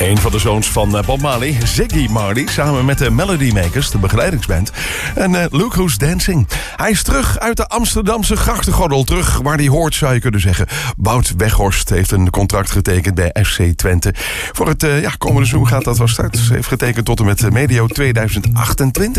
Een van de zoons van Bob Marley, Ziggy Marley, samen met de Melody Makers, de begeleidingsband. En Look Who's Dancing. Hij is terug uit de Amsterdamse grachtengordel. Terug waar hij hoort, zou je kunnen zeggen. Bout Weghorst heeft een contract getekend bij FC Twente. Voor het komende seizoen gaat dat van start. Hij heeft getekend tot en met medio 2028.